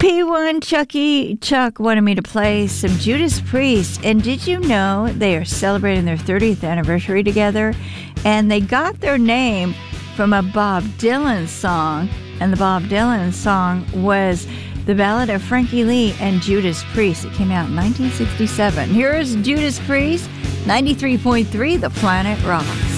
P1 Chuck wanted me to play some Judas Priest. And did you know they are celebrating their 30th anniversary together? And they got their name from a Bob Dylan song. And the Bob Dylan song was The Ballad of Frankie Lee and Judas Priest. It came out in 1967. Here is Judas Priest, 93.3 The Planet Rocks.